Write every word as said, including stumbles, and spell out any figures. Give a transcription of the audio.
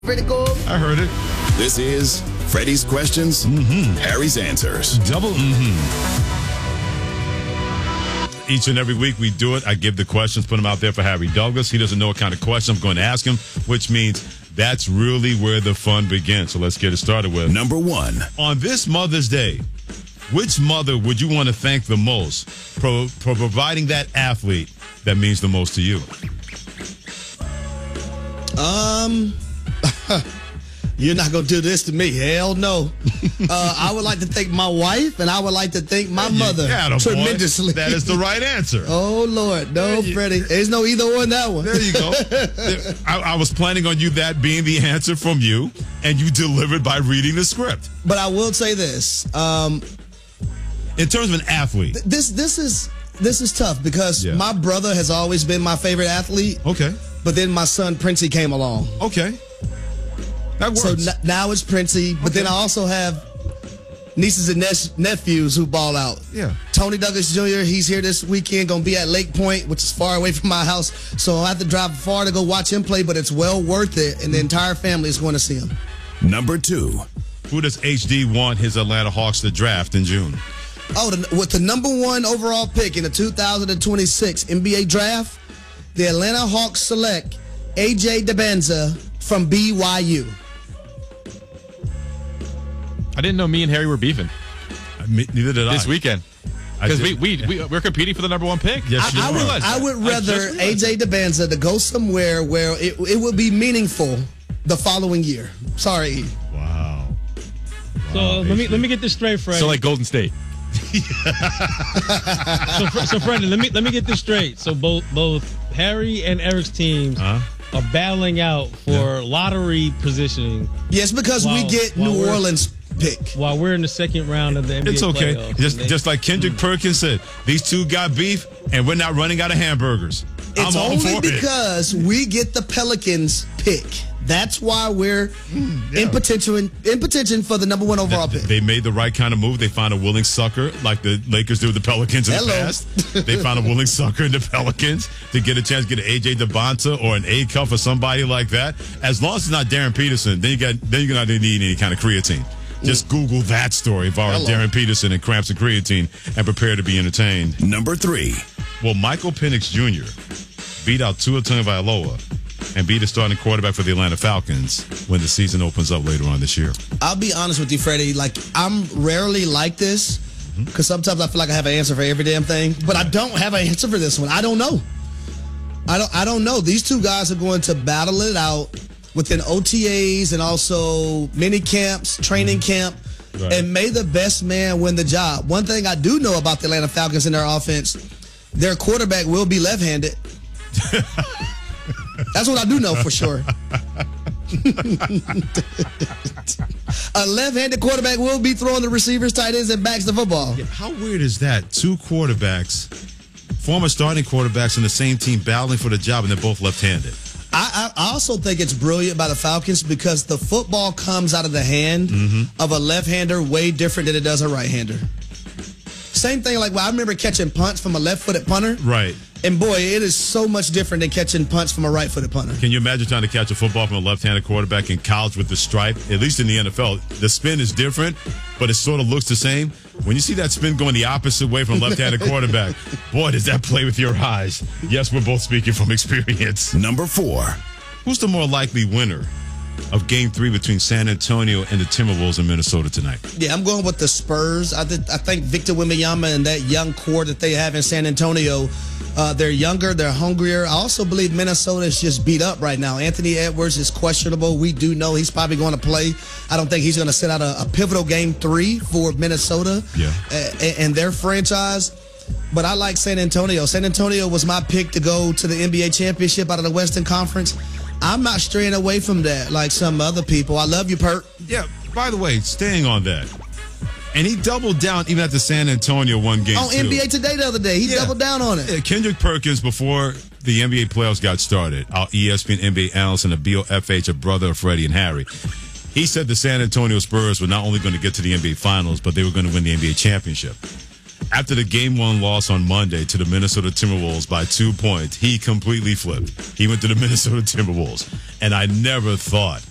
Pretty cool. I heard it. This is Freddie's Questions, mm-hmm. Harry's Answers. Double mm-hmm. Each and every week we do it. I give the questions, put them out there for Harry Douglas. He doesn't know what kind of question I'm going to ask him, which means that's really where the fun begins. So let's get it started with. Number one. On this Mother's Day, which mother would you want to thank the most for, for providing that athlete that means the most to you? Um... You're not going to do this to me. Hell no. Uh, I would like to thank my wife, and I would like to thank my mother yeah, tremendously. Boy. That is the right answer. Oh, Lord. No, Freddie. There's no either or in that one. There you go. I, I was planning on you that being the answer from you, and you delivered by reading the script. But I will say this. Um, in terms of an athlete. Th- this this is this is tough because yeah. my brother has always been my favorite athlete. Okay. But then my son, Princey, came along. Okay. That works. So n- now it's Princey, but okay. then I also have nieces and ne- nephews who ball out. Yeah. Tony Douglas Junior, he's here this weekend, going to be at Lake Point, which is far away from my house. So I have to drive far to go watch him play, but it's well worth it, and the entire family is going to see him. Number two. Who does H D want his Atlanta Hawks to draft in June? Oh, the, with the number one overall pick in the two thousand twenty-six N B A draft, the Atlanta Hawks select A J DeBenza from B Y U. I didn't know me and Harry were beefing. Uh, me, neither did I. This weekend. Because we, we, we, we're competing for the number one pick. Yes, I, I, would, I would rather A J DeBenza to go somewhere where it, it will be meaningful the following year. Sorry. Wow. So wow, let me let me get this straight, Freddie. So like Golden State. so, so Freddie, let me let me get this straight. So both both Harry and Eric's teams uh-huh. are battling out for yeah. lottery positioning. Yes, because while, we get New Orleans pick while we're in the second round of the N B A it's okay. playoffs. Just they, just like Kendrick mm-hmm. Perkins said, these two got beef, and we're not running out of hamburgers. It's I'm all only for because it. we get the Pelicans pick. That's why we're mm, yeah. in petition in petition for the number one overall they, pick. They made the right kind of move. They found a willing sucker, like the Lakers do with the Pelicans in Hello. the past. They found a willing sucker in the Pelicans to get a chance to get an A J DeBonta or an A-Cup or somebody like that. As long as it's not Darren Peterson, then you got then you're not going to need any kind of creatine. Just Google that story if I were Darren Peterson and cramps and creatine and prepare to be entertained. Number three. Well, Michael Penix Junior beat out Tua Tagovailoa and be the starting quarterback for the Atlanta Falcons when the season opens up later on this year. I'll be honest with you, Freddie. Like, I'm rarely like this because mm-hmm. sometimes I feel like I have an answer for every damn thing, but I don't have an answer for this one. I don't know. I don't. I don't know. These two guys are going to battle it out within O T As and also mini camps, training camp, right. and may the best man win the job. One thing I do know about the Atlanta Falcons and their offense, their quarterback will be left-handed. That's what I do know for sure. A left-handed quarterback will be throwing the receivers, tight ends, and backs the football. Yeah, how weird is that? Two quarterbacks, former starting quarterbacks in the same team battling for the job, and they're both left-handed. I, I also think it's brilliant by the Falcons because the football comes out of the hand mm-hmm. of a left-hander way different than it does a right-hander. Same thing like, well, I remember catching punts from a left-footed punter. Right. And, boy, it is so much different than catching punts from a right-footed punter. Can you imagine trying to catch a football from a left-handed quarterback in college with the stripe? At least in the N F L, the spin is different, but it sort of looks the same. When you see that spin going the opposite way from a left-handed quarterback, boy, does that play with your eyes. Yes, we're both speaking from experience. Number four. Who's the more likely winner of Game Three between San Antonio and the Timberwolves in Minnesota tonight? Yeah, I'm going with the Spurs. I, th- I think Victor Wembanyama and that young core that they have in San Antonio, uh, they're younger, they're hungrier. I also believe Minnesota is just beat up right now. Anthony Edwards is questionable. We do know he's probably going to play. I don't think he's going to sit out a, a pivotal Game Three for Minnesota yeah. and, and their franchise. But I like San Antonio. San Antonio was my pick to go to the N B A championship out of the Western Conference. I'm not straying away from that like some other people. I love you, Perk. Yeah, by the way, staying on that. And he doubled down even after San Antonio won game on two. N B A Today the other day. He yeah. doubled down on it. Yeah, Kendrick Perkins, before the N B A playoffs got started, our E S P N N B A analyst and a B O F H, a brother of Freddie and Harry, he said the San Antonio Spurs were not only going to get to the N B A Finals, but they were going to win the N B A championship. After the game one loss on Monday to the Minnesota Timberwolves by two points, he completely flipped. He went to the Minnesota Timberwolves. And I never thought